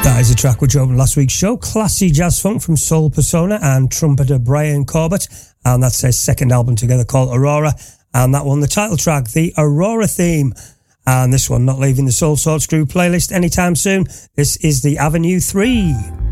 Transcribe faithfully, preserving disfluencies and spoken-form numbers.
That is a track which opened last week's show. Classy jazz funk from Soul Persona and trumpeter Brian Corbett. And that's their second album together called Aurora. And that one, the title track, the Aurora theme. And this one not leaving the Soul Sorts Crew playlist anytime soon. This is the Avenue three.